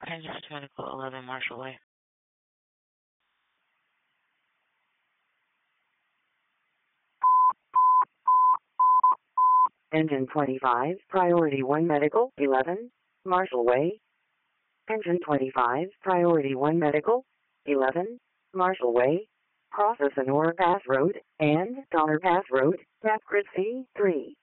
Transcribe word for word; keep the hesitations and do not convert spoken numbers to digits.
Engine Medical, eleven Marshall Way. Engine twenty-five, Priority one Medical, eleven Marshall Way. Engine twenty-five, Priority one Medical, eleven Marshall Way. Crosses Sonora Pass Road and Donner Pass Road, Tapcrit C three.